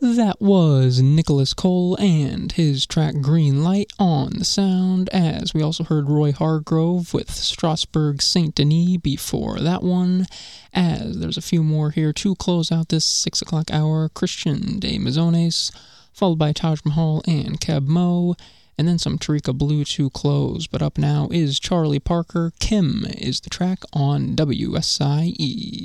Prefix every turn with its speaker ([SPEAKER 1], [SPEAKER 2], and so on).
[SPEAKER 1] That was Nicholas Cole and his track Green Light on the Sound, as we also heard Roy Hargrove with Strasbourg Saint Denis before that one, as there's a few more here to close out this 6 o'clock hour. Christian de Mazones, followed by Taj Mahal and Keb Mo, and then some Tarika Blue to close. But up now is Charlie Parker. Kim is the track on WSIE.